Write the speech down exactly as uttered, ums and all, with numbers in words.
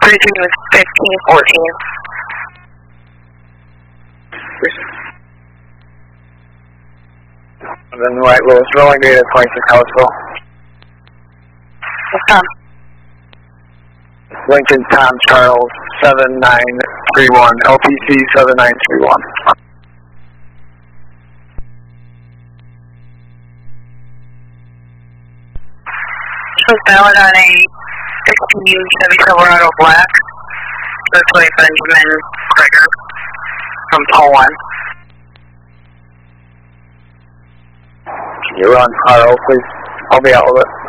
thirty-three with fifteen fourteen. And then White Louis, rolling data twenty-six Houseville. Yes, Tom. Lincoln Tom Charles seven nine three one, L P C seven nine three one. This was valid on a fifteen Chevy Silverado Black. This way Benjamin Greger from Pole one. Can you run R O, please? I'll be out with it.